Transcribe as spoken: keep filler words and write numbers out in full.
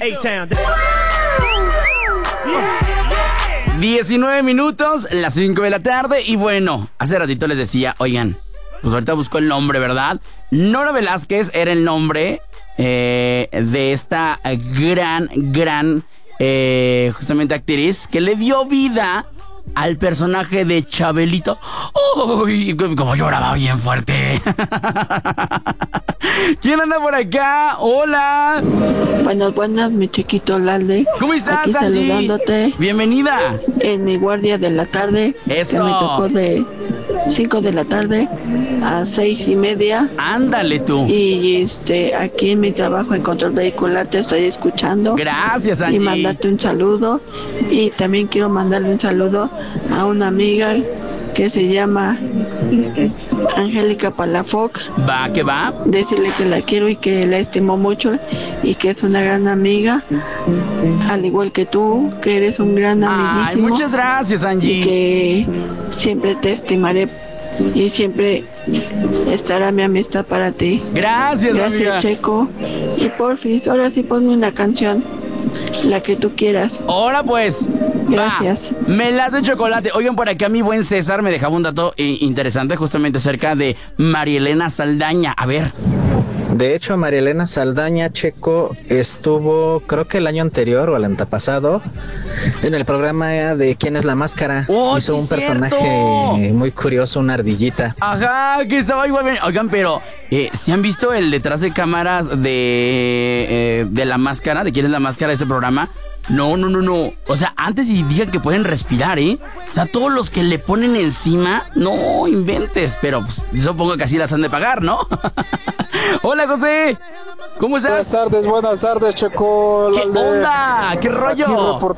diecinueve minutos, las cinco de la tarde. Y bueno, hace ratito les decía, oigan, pues ahorita busco el nombre, ¿verdad? Nora Velázquez era el nombre eh, de esta gran, gran, eh, justamente actriz que le dio vida al personaje de Chabelito. ¡Uy! Como lloraba bien fuerte. ¿Quién anda por acá? ¡Hola! Buenas, buenas, mi chiquito Lalde. ¿Cómo estás, Aquí Angie? saludándote. Bienvenida. En mi guardia de la tarde. Eso. Que me tocó de cinco de la tarde a seis y media. Ándale tú. Y este, aquí en mi trabajo en control vehicular te estoy escuchando. Gracias, Angie. Y mandarte un saludo. Y también quiero mandarle un saludo a una amiga que se llama Angélica Palafox. Va, que va. Decirle que la quiero y que la estimo mucho y que es una gran amiga, al igual que tú, que eres un gran amiguísimo. Ay, muchas gracias, Angie. Y que siempre te estimaré y siempre estará mi amistad para ti. Gracias, Gracias, amiga. Checo. Y porfis, ahora sí ponme una canción, la que tú quieras. Ahora pues. Gracias. Va. Melate de chocolate. Oigan, por acá mi buen César me dejaba un dato eh, interesante justamente acerca de Marielena Saldaña. A ver. De hecho, Marielena Saldaña, Checo, estuvo, creo que el año anterior o el antepasado, en el programa de ¿Quién es la máscara? Oh, hizo sí, un cierto. personaje muy curioso, una ardillita. Ajá, que estaba igual. Oigan, pero eh, ¿sí han visto el detrás de cámaras de, eh, de la máscara? ¿De quién es la máscara de ese programa? No, no, no, no. O sea, antes y digan que pueden respirar, ¿eh? O sea, todos los que le ponen encima, no inventes. Pero pues, supongo que así las han de pagar, ¿no? Hola, José. ¿Cómo estás? Buenas tardes, buenas tardes, Checo. ¿Qué onda? ¿Qué rollo?